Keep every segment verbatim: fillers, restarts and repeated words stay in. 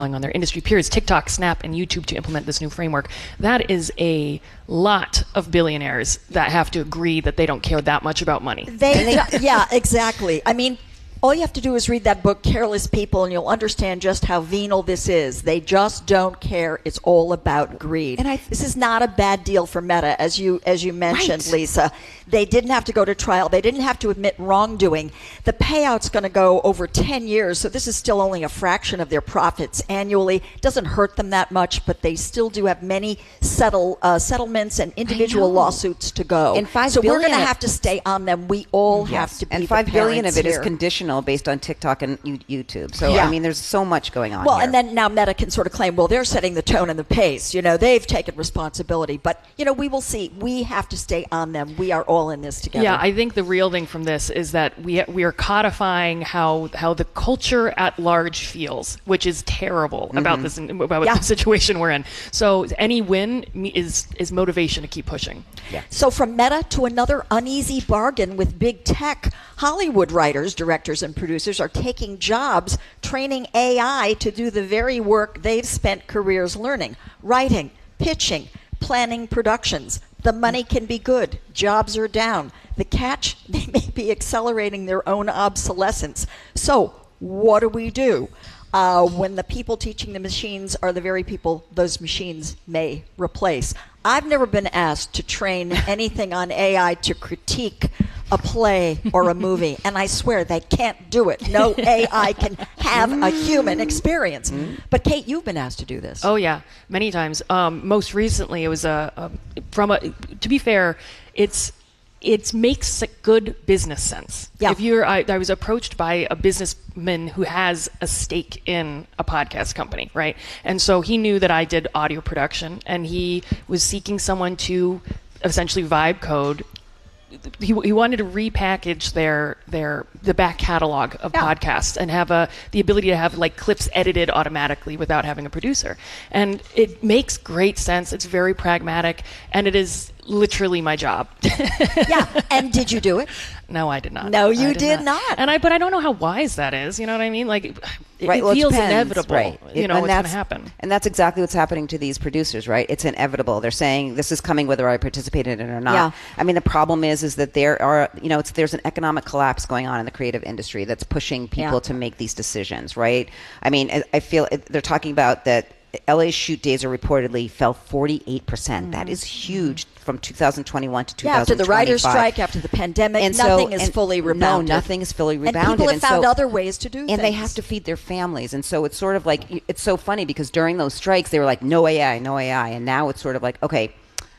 on their industry peers, TikTok, Snap, and YouTube to implement this new framework. That is a lot of billionaires that have to agree that they don't care that much about money. They, yeah, exactly. I mean, all you have to do is read that book, Careless People, and you'll understand just how venal this is. They just don't care. It's all about greed. And I th- this is not a bad deal for Meta, as you as you mentioned, right. Lisa. They didn't have to go to trial. They didn't have to admit wrongdoing. The payout's going to go over ten years, so this is still only a fraction of their profits annually. It doesn't hurt them that much, but they still do have many settle uh, settlements and individual lawsuits to go. And five so we're billion going to have to stay on them. We all yes. have to be and five the billion of it here. is conditional based on TikTok and YouTube. So, yeah. I mean, there's so much going on Well, here. and then now Meta can sort of claim, well, they're setting the tone and the pace. You know, they've taken responsibility. But, you know, we will see. We have to stay on them. We are all in this together. Yeah, I think the real thing from this is that we we are codifying how how the culture at large feels, which is terrible mm-hmm. about this about yeah. the situation we're in. So any win is is motivation to keep pushing. Yeah. So from Meta to another uneasy bargain with big tech, Hollywood writers, directors, and producers are taking jobs training A I to do the very work they've spent careers learning: writing, pitching, planning productions. The money can be good. Jobs are down. The catch, they may be accelerating their own obsolescence. So what do we do uh, when the people teaching the machines are the very people those machines may replace? I've never been asked to train anything on A I to critique a play or a movie, and I swear they can't do it. No A I can have a human experience. Mm. But Kate, you've been asked to do this. Oh yeah, many times. Um, most recently, it was a, a from a. To be fair, it's it makes good business sense. Yeah. If you're, I, I was approached by a businessman who has a stake in a podcast company, right? And so he knew that I did audio production, and he was seeking someone to essentially vibe code. He, he wanted to repackage their their the back catalog of yeah. podcasts and have a the ability to have like clips edited automatically without having a producer. And it makes great sense. It's very pragmatic, and it is literally my job. Yeah. And did you do it? No, I did not. No, you did, did not. not. And I, but I don't know how wise that is. You know what I mean? Like, it, right, it well, feels it depends, inevitable. Right. You it, know what's going to that's, happen. And that's exactly what's happening to these producers, right? It's inevitable. They're saying this is coming whether I participate in it or not. Yeah. I mean, the problem is, is that there are, you know, it's there's an economic collapse going on in the creative industry that's pushing people Yeah. to make these decisions, right? I mean, I, I feel it, they're talking about that. L A's shoot days are reportedly fell forty-eight percent. Mm. That is huge from two thousand twenty-one to two thousand twenty-five. Yeah, after the writers' strike, after the pandemic, and nothing so, is and fully rebounded. No, nothing is fully rebounded. And people have and found so, other ways to do and things. And they have to feed their families. And so it's sort of like, it's so funny because during those strikes, they were like, no A I, no A I. And now it's sort of like, okay,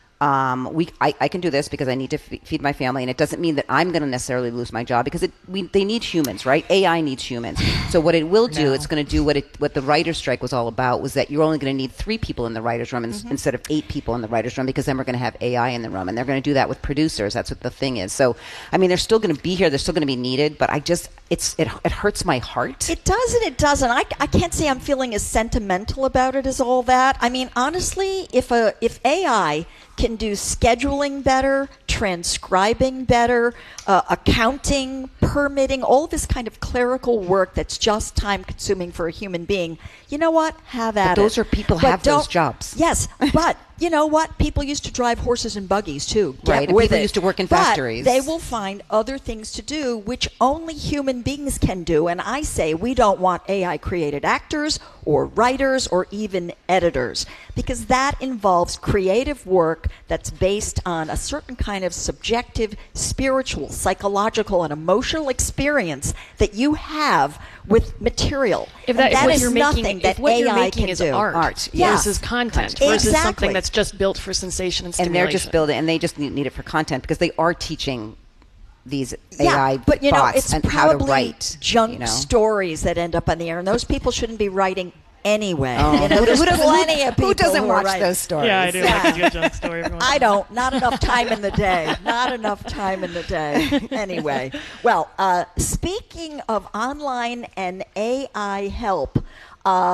Um, we, I, I can do this because I need to f- feed my family, and it doesn't mean that I'm going to necessarily lose my job because it, we, they need humans, right? A I needs humans. So what it will do, no. it's going to do what it, what the writer's strike was all about, was that you're only going to need three people in the writer's room in, Mm-hmm. instead of eight people in the writer's room, because then we're going to have A I in the room, and they're going to do that with producers. That's what the thing is. So, I mean, they're still going to be here. They're still going to be needed, but I just, it's it, it hurts my heart. It does and it doesn't. I, I can't say I'm feeling as sentimental about it as all that. I mean, honestly, if a if A I can do scheduling better, transcribing better, uh, accounting, permitting, all this kind of clerical work that's just time-consuming for a human being, you know what? Have at it. But those are people But have those don't- jobs. Yes, but you know what? People used to drive horses and buggies too. Get Right, and with people it. used to work in But factories. they will find other things to do which only human beings can do. And I say we don't want A I-created actors or writers or even editors, because that involves creative work that's based on a certain kind of subjective, spiritual, psychological, and emotional experience that you have with material. If that, And that if what is you're nothing making, that if what A I you're making can is do. art, Art, yeah. versus content, versus Exactly. something that's just built for sensation and And stimulation. they're just building, and they just need, need it for content because they are teaching these Yeah, A I but you know, bots it's and how to probably write. junk you know? stories that end up on the air, and those people shouldn't be writing anyway. Oh. You know, Who there's doesn't- plenty of people Who doesn't who are watch writing. those stories? Yeah, I do like a good junk story. every once in a I while. don't. Not enough time in the day. Not enough time in the day. Anyway, well, uh, speaking of online and A I help, uh,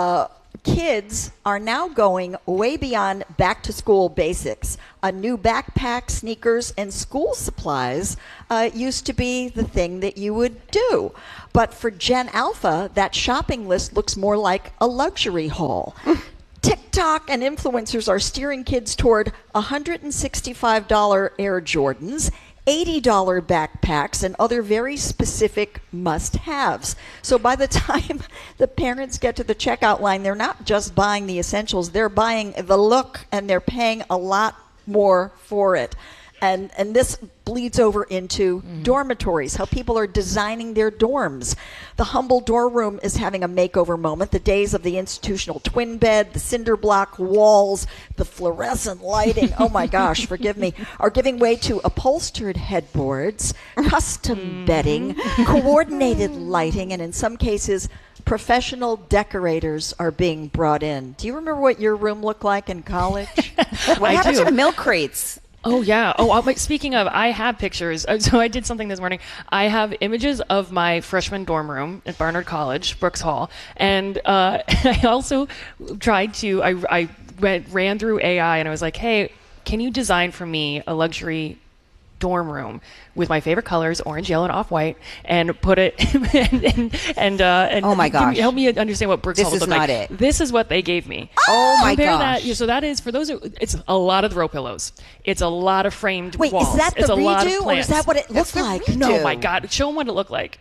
kids are now going way beyond back-to-school basics. A new backpack, sneakers, and school supplies uh, used to be the thing that you would do. But for Gen Alpha, that shopping list looks more like a luxury haul. TikTok and influencers are steering kids toward one hundred sixty-five dollars Air Jordans, eighty dollars backpacks, and other very specific must-haves. So by the time the parents get to the checkout line, they're not just buying the essentials, they're buying the look, and they're paying a lot more for it. And and this bleeds over into mm-hmm. dormitories, how people are designing their dorms. The humble dorm room is having a makeover moment. The days of the institutional twin bed, the cinder block walls, the fluorescent lighting, oh my gosh, forgive me, are giving way to upholstered headboards, custom mm-hmm. bedding, coordinated lighting, and in some cases, professional decorators are being brought in. Do you remember what your room looked like in college? What I happened do. to milk crates? Oh, yeah. Oh, uh, wait, speaking of, I have pictures. Uh, So I did something this morning. I have images of my freshman dorm room at Barnard College, Brooks Hall. And uh, I also tried to, I, I went, ran through A I and I was like, hey, can you design for me a luxury dorm room with my favorite colors, orange, yellow, and off-white, and put it and and, and, uh, and oh my gosh, help me understand what Brooks this Hall would is look not like. it. This is what they gave me. Oh my Compare gosh! That, so that is for those. Who, it's a lot of throw pillows. It's a lot of framed Wait, walls. is that the it's a lot of redo, or plants. is that what it That's looked the like? redo. No, my God! Show them what it looked like.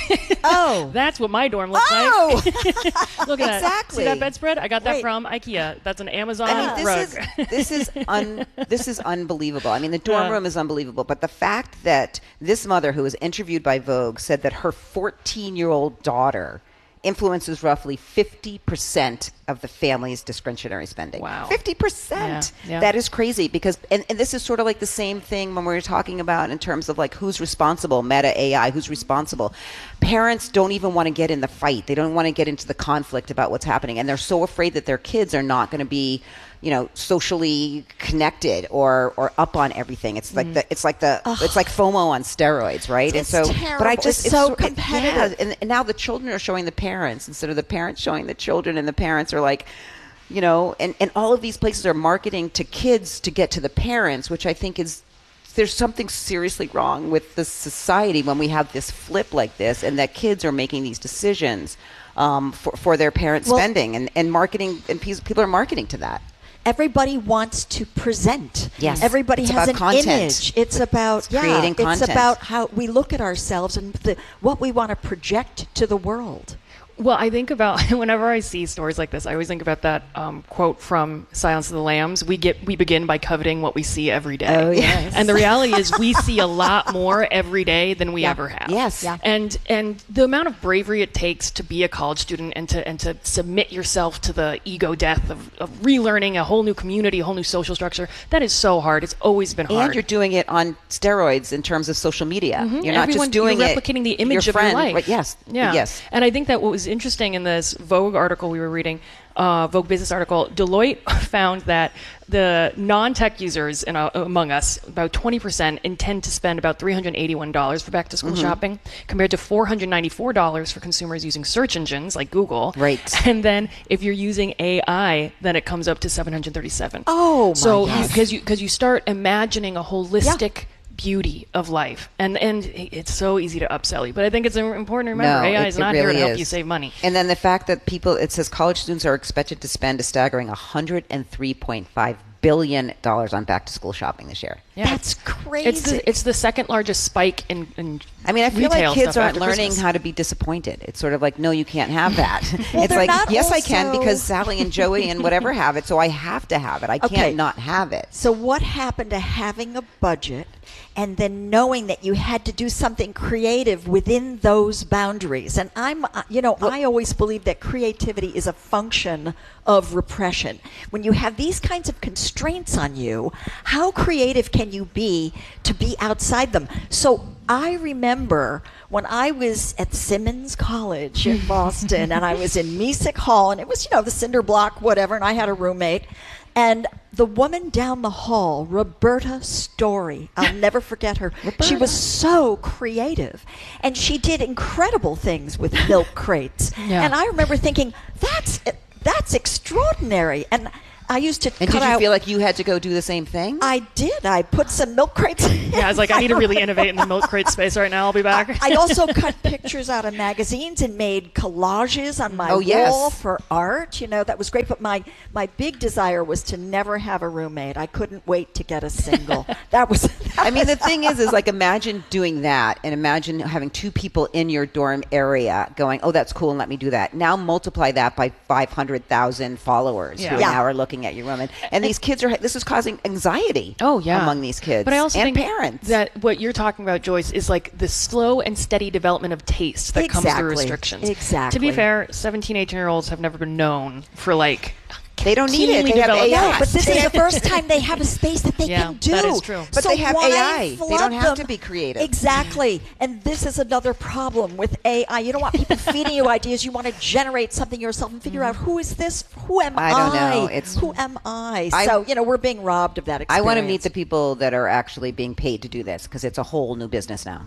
Oh, That's what my dorm looks Oh! like. Look at that. Exactly. See that bedspread? I got that Wait. from IKEA. That's an Amazon I mean, rug. this is this is un, this is unbelievable. I mean, the dorm Yeah. room is unbelievable, but the fact that this mother, who was interviewed by Vogue, said that her fourteen-year-old daughter influences roughly fifty percent of the family's discretionary spending. Wow. fifty percent. Yeah, yeah. That is crazy because, and, and this is sort of like the same thing when we were talking about in terms of like who's responsible, Meta A I, who's responsible. Parents don't even want to get in the fight. They don't want to get into the conflict about what's happening. And they're so afraid that their kids are not going to be, you know, socially connected or, or up on everything. It's like mm. the, it's like the, Ugh. it's like FOMO on steroids, right? It's and so, terrible. but I just, it's so it- competitive. yeah, and, and now the children are showing the parents instead of the parents showing the children, and the parents are like, you know, and, and all of these places are marketing to kids to get to the parents, which I think is, there's something seriously wrong with the society when we have this flip like this, and that kids are making these decisions um, for, for their parent Well- spending, and, and marketing, and pe- people are marketing to that. Everybody wants to present. Yes. Everybody It's has about an content. image. It's about It's yeah, creating it's content. about how we look at ourselves and the, what we want to project to the world. Well, I think about whenever I see stories like this, I always think about that um, quote from Silence of the Lambs. We get we begin by coveting what we see every day. Oh, yes. And the reality is we see a lot more every day than we Yeah. ever have. Yes. Yeah. And and the amount of bravery it takes to be a college student and to and to submit yourself to the ego death of, of relearning a whole new community, a whole new social structure, that is so hard. It's always been hard. And you're doing it on steroids in terms of social media. Mhm. You're not Everyone- just doing you're it. replicating the image your of your friend, life. Right, yes. Yeah. Yes. And I think that what was interesting in this Vogue article we were reading, uh, Vogue Business article, Deloitte found that the non-tech users in, uh, among us, about twenty percent, intend to spend about three hundred eighty-one dollars for back-to-school Mm-hmm. shopping, compared to four hundred ninety-four dollars for consumers using search engines like Google. Right. And then if you're using A I, then it comes up to seven hundred thirty-seven dollars. Oh, my so gosh. because you because you start imagining a holistic beauty of life, and and it's so easy to upsell you, but I think it's important to remember No, A I it- is it not here really to help is. you save money. And then the fact that people, it says college students are expected to spend a staggering one hundred three point five billion dollars on back-to-school shopping this year. Yeah. That's crazy. It's the, it's the second largest spike in, in I mean, I feel retail like kids stuff aren't after learning Christmas. how to be disappointed. It's sort of like, no, you can't have that. Well, it's they're like, not yes, I can also- because Sally and Joey and whatever have it, so I have to have it. I can't Okay. not have it. So what happened to having a budget and then knowing that you had to do something creative within those boundaries? And I'm, uh, you know, I always believe that creativity is a function of repression. When you have these kinds of constraints on you, how creative can you be to be outside them? So I remember when I was at Simmons College in Boston and I was in Mesick Hall, and it was, you know, the cinder block, whatever, and I had a roommate. And the woman down the hall, Roberta Story, I'll never forget her. She was so creative. And she did incredible things with milk crates. Yeah. And I remember thinking, that's That's extraordinary. And I used to And cut did you out, feel like you had to go do the same thing? I did. I put some milk crates. Yeah, I was like, I need to really innovate in the milk crate space right now. I'll be back. I also cut pictures out of magazines and made collages on my Oh, wall yes. for art. You know, that was great. But my, my big desire was to never have a roommate. I couldn't wait to get a single. That was. That I mean, was- the thing is, is like imagine doing that and imagine having two people in your dorm area going, oh, that's cool, and let me do that. Now multiply that by five hundred thousand followers Yeah. who Yeah. now are looking at your room. And, and these kids are, this is causing anxiety Oh yeah, among these kids But I also and think parents. that what you're talking about, Joyce, is like the slow and steady development of taste that comes Exactly. through restrictions. Exactly. To be fair, seventeen, eighteen year olds have never been known for like. They don't need it. keenly They have developed A I. Yeah, but this is the first time they have a space that they Yeah, can do. that is true. But So they have why A I. They flood don't have them? to be creative. Exactly. And this is another problem with A I. You don't want people feeding you ideas. You want to generate something yourself and figure out who is this? Who am I? I don't know. It's- who am I? I- So, you know, we're being robbed of that I experience. want to meet the people that are actually being paid to do this because it's a whole new business now.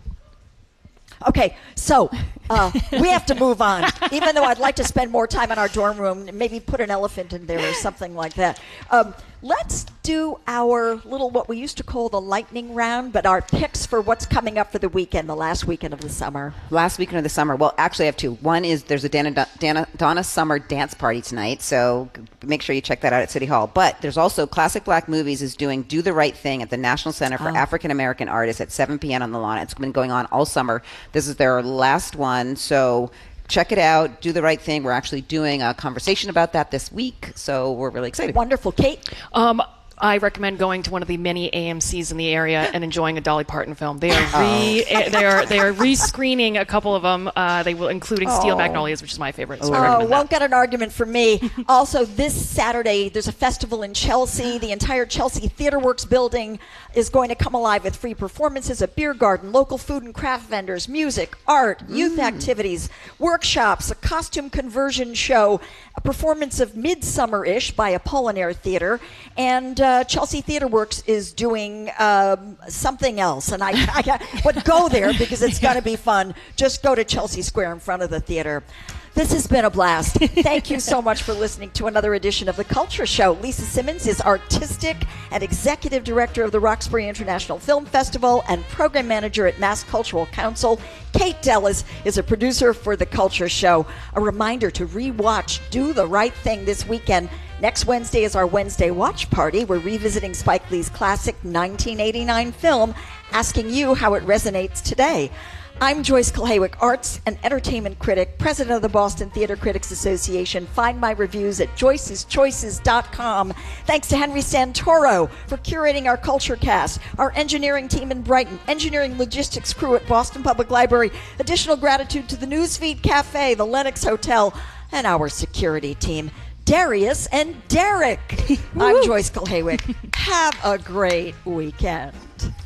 Okay, so uh, we have to move on. Even though I'd like to spend more time in our dorm room, maybe put an elephant in there or something like that. Um, let's do our little, what we used to call the lightning round, but our picks for what's coming up for the weekend, the last weekend of the summer. Last weekend of the summer. Well, actually, I have two. One is there's a Dana, Dana, Donna Summer dance party tonight, so make sure you check that out at City Hall. But there's also Classic Black Movies is doing Do the Right Thing at the National Center for Oh. African American Artists at seven p.m. on the lawn. It's been going on all summer. This is their last one, so check it out. Do the Right Thing. We're actually doing a conversation about that this week, so we're really excited. Wonderful. Kate? Um, I recommend going to one of the many A M Cs in the area and enjoying a Dolly Parton film. They are re eh, they are they are re-screening a couple of them. Uh, they will, including Steel Oh. Magnolias, which is my favorite. So I Oh, recommend won't that. get an argument from me. Also, this Saturday, there's a festival in Chelsea. The entire Chelsea Theatre Works building is going to come alive with free performances, a beer garden, local food and craft vendors, music, art, youth activities, workshops, a costume conversion show, a performance of Midsummer-ish by Apollinaire Theatre, and uh, Chelsea Theatre Works is doing um, something else. And I, I got, but go there because it's going to be fun. Just go to Chelsea Square in front of the theater. This has been a blast. Thank you so much for listening to another edition of The Culture Show. Lisa Simmons is artistic and executive director of the Roxbury International Film Festival and program manager at Mass Cultural Council. Kate Dellis is a producer for The Culture Show. A reminder to rewatch Do the Right Thing this weekend. Next Wednesday is our Wednesday watch party. We're revisiting Spike Lee's classic nineteen eighty-nine film, asking you how it resonates today. I'm Joyce Kulhawick, arts and entertainment critic, president of the Boston Theater Critics Association. Find my reviews at joyces choices dot com. Thanks to Henry Santoro for curating our Culture Cast, our engineering team in Brighton, engineering logistics crew at Boston Public Library. Additional gratitude to the Newsfeed Cafe, the Lenox Hotel, and our security team, Darius and Derek. I'm Joyce Kulhawick. Have a great weekend.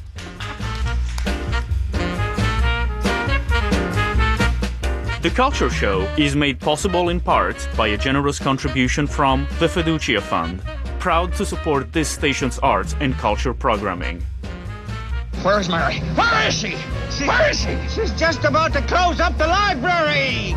The Culture Show is made possible in part by a generous contribution from the Fiducia Fund, proud to support this station's arts and culture programming. Where's Mary? Where is she? Where is she? She's just about to close up the library!